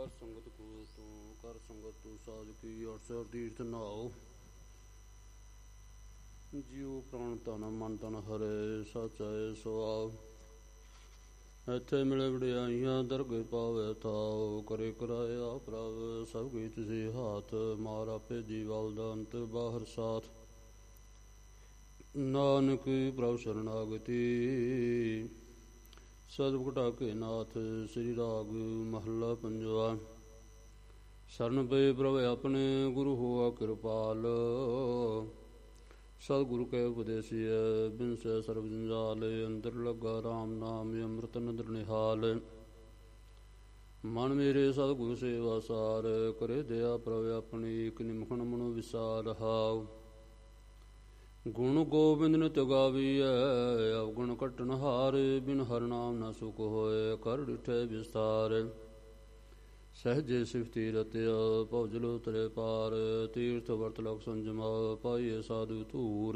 ਸੰਗਤ ਕੋ ਤੂੰ ਕਰ ਸੰਗਤ ਤੂੰ ਸਾਜ ਕੀ ਅਰਸਰ ਤੀਰਥ ਨਾਉ ਜੀਉ ਪ੍ਰਾਣ ਤਨ ਮਨ ਤਨ ਹਰੇ ਸਚੈ ਸੁਆਉ। ਇੱਥੇ ਮਿਲੇ ਵਡਿਆਈਆਂ ਦਰਗਹਿ ਪਾਵੇ ਥਾਉ ਕਰੇ ਕਰਾਇਆ ਪ੍ਰਭ ਸਭ ਕੀ ਤੁਸੀ ਹਾਥ ਮਾਰ ਆਪੇ ਜੀਵਲ ਦਾ ਅੰਤ ਬਾਹਰ ਸਾਥ। ਨਾਨਕ ਪ੍ਰਭ ਸ਼ਰਨਾਗਤੀ ਸਤਿਗੁਰ ਢਾਕੇ ਨਾਥ ਸ੍ਰੀ ਰਾਗ ਮਹੱਲਾ ਪੰਜਵਾ। ਸ਼ਰਨ ਪਏ ਪ੍ਰਭ ਆਪਣੇ ਗੁਰੂ ਹੋਆ ਕਿਰਪਾਲ ਸਤਿਗੁਰੂ ਕੈ ਉਪਦੇਸੀਐ ਬਿਨਸੈ ਸਰਬ ਜੰਜਾਲ। ਅੰਦਰ ਲੱਗਾ ਰਾਮ ਨਾਮ ਅੰਮ੍ਰਿਤ ਨਦਰ ਨਿਹਾਲ। ਮਨ ਮੇਰੇ ਸਤਿਗੁਰੂ ਸੇਵਾ ਸਾਰ ਕਰੇ ਦਇਆ ਪ੍ਰਭ ਆਪਣੀ ਇਕ ਨਿਮਖਣ ਮਨੋ ਵਿਸਾਰ ਹਾਉ। ਗੁਣ ਗੋਬਿੰਦ ਨਿਤ ਗਾਵੀਐ ਅਵਗੁਣ ਘਟਨ ਹਾਰ। ਬਿਨ ਹਰਿ ਨਾਮ ਨ ਸੁਖ ਹੋਏ ਕਰ ਡਿਠੇ ਵਿਸਥਾਰ। ਸਹਜੇ ਸਿਫਤੀ ਰਤਿਆ ਭਉਜਲ ਉਤਰੇ ਪਾਰ। ਤੀਰਥ ਵਰਤ ਲਖ ਸੰਜਮਾ ਪਾਈਏ ਸਾਧੂ ਧੂਰ।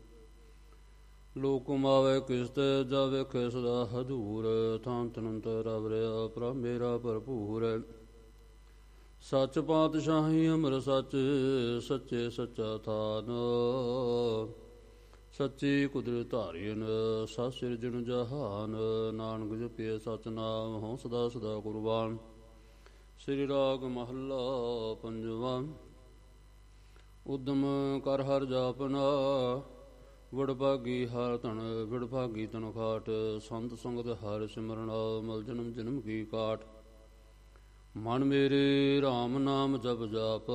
ਲੋਕ ਮਾਵੇ ਕਿਸਤ ਜਾ ਵੇਖੇ ਸਦਾ ਹਦੂਰ। ਥਾਨ ਤਨੰਤ ਰਵ ਰਿਆ ਪ੍ਰਭ ਮੇਰਾ ਭਰਪੂਰ। ਸੱਚ ਪਾਤਸ਼ਾਹੀ ਅਮਰ ਸੱਚ ਸੱਚੇ ਸੱਚਾ ਥਾਨ। ਸੱਚੀ ਕੁਦਰਤ ਧਾਰੀਨ ਸਤਿ ਸਿਰਜਣ ਜਹਾਨ। ਨਾਨਕ ਜਪਿਐ ਸਚ ਨਾਮ ਹੋਂ ਸਦਾ ਸਦਾ ਕੁਰਬਾਨ। ਸ੍ਰੀ ਰਾਗ ਮਹੱਲਾ ਪੰਜਵਾ। ਉਦਮ ਕਰ ਹਰਿ ਜਾਪਨਾ ਵਡਭਾਗੀ ਹਰਿ ਧਨ ਵਡਭਾਗੀ ਤਨ ਖਾਟ। ਸੰਤ ਸੰਗਤ ਹਰਿ ਸਿਮਰਨ ਮਲ ਜਨਮ ਜਨਮ ਕੀ ਕਾਟ। ਮਨ ਮੇਰੇ ਰਾਮ ਨਾਮ ਜਪ ਜਾਪ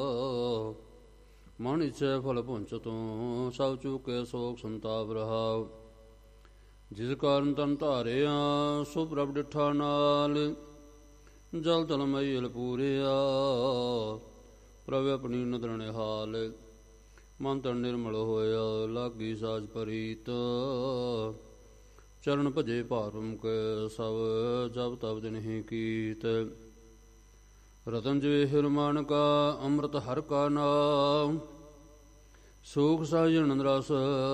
ਮਨ ਇਛੈ ਫਲ ਪੁੰਚ ਤੂੰ। ਸਭ ਚੁਕੇ ਸੋਕ ਸੰਤਾਪ ਰਹਾਉ। ਜਿਸ ਕਾਰਨ ਤਨ ਧਾਰਿਆ ਸੋ ਪ੍ਰਭ ਡਿਠਾ ਨਾਲ। ਜਲ ਤਲ ਮਈਲ ਪੂਰਿਆ ਪ੍ਰਭ ਆਪਣੀ ਨਦਰ ਨਿਹਾਲ। ਮਨ ਤਨ ਨਿਰਮਲ ਹੋਇਆ ਲਾਗੀ ਸਾਜ ਪ੍ਰੀਤ। ਚਰਨ ਭਜੇ ਭਾਰ ਮੁਕੇ ਸਭ ਜਪ ਤਪ ਦਿਨਹਿ ਕੀਤ। ਰਤਨ ਜਵੇ ਹਿਰਮਾਨ ਕਾ ਅੰਮ੍ਰਿਤ ਹਰਿ ਕਾ ਨਾਮ। ਸੂਖ ਸਾਜਣ ਰਸ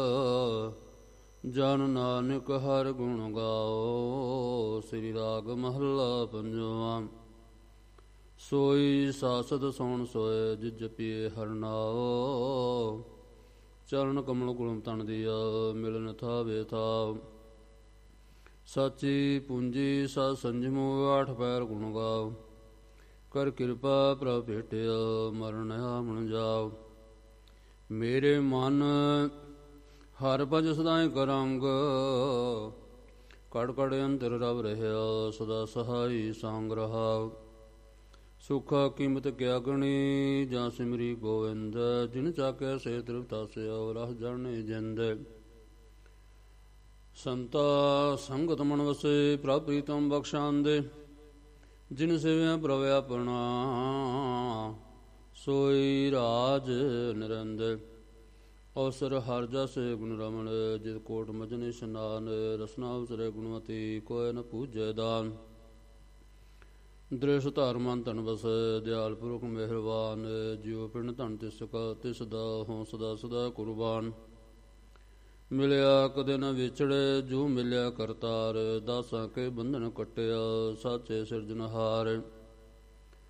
ਜਨ ਨਾਨਕ ਹਰਿ ਗੁਣ ਗਾਓ। ਸ੍ਰੀ ਰਾਗ ਮਹੱਲਾ ਪੰਜਵਾ। ਸੋਈ ਸਾਸਤ ਸੋਣ ਸੋਏ ਜਿ ਜਪੀਏ ਹਰਿ ਨਾਉ। ਚਰਨ ਕਮਲ ਗੁਲਮ ਤਨ ਦੀਆ ਮਿਲਨ ਥਾਵੇ ਥਾਉ। ਸਾਚੀ ਪੂੰਜੀ ਸਤ ਸੰਜਮੋ ਆਠ ਪੈਰ ਗੁਣ ਗਾਓ। ਕਰ ਕਿਰਪਾ ਪ੍ਰਭ ਭੇਟਿਆ ਮਰਨ ਆਮਣ ਜਾਓ। ਮੇਰੇ ਮਨ ਹਰਿ ਭਜ ਸਦਾਇ ਕਰੰਗ। ਕੜ ਕੜ ਅੰਤਰ ਰਵ ਰਹਿਆ ਸਦਾ ਸਹਾਈ ਸੰਗ ਰਹਾਉ। ਸੁਖਾ ਕੀਮਤ ਕਿਆ ਗਣੀ ਜਾਂ ਸਿਮਰੀ ਗੋਵਿੰਦ। ਜਿਨ ਚਾਕਿਆ ਸੇ ਤ੍ਰਿਪਤਾਸਿਆ ਰਸ ਜਾਣੇ ਜਿੰਦ। ਸੰਤਾ ਸੰਗਤ ਮਨ ਵਸੇ ਪ੍ਰਭ ਪ੍ਰੀਤਮ ਬਖਸ਼ਾਂਦੇ। ਜਿਨ ਸੇਵਿਆ ਪ੍ਰਭ ਆਪਣਾ ਸੋਈ ਰਾਜ ਨਿਰੰਦ। ਅਵਸਰ ਹਰਿ ਜਸ ਗੁਣ ਰਮਣ ਜਿਤ ਕੋਟ ਮਜਨ ਇਸ਼ਨਾਨ। ਰਸਨਾ ਉਸਰੇ ਗੁਣਵਤੀ ਕੋਇ ਨ ਪੂਜੈ ਦਾਨ। ਦ੍ਰਿਸ਼ ਧਾਰ ਮਨ ਧਨ ਵਸ ਦਿਆਲ ਪੁਰਖ ਮਿਹਰਬਾਨ। ਜਿਉ ਪਿੰਡ ਧਨ ਤਿਸ ਕਾ ਤਿਸ ਦਾ ਹੋਂ ਸਦਾ ਸਦਾ ਕੁਰਬਾਨ। ਮਿਲਿਆ ਕਦੇ ਨ ਵਿਛੜੇ ਜੋ ਮਿਲਿਆ ਕਰਤਾਰ। ਦਾਸਾਂ ਕੇ ਬੰਧਨ ਕੱਟਿਆ ਸਾਚੇ ਸਿਰਜਣਹਾਰ।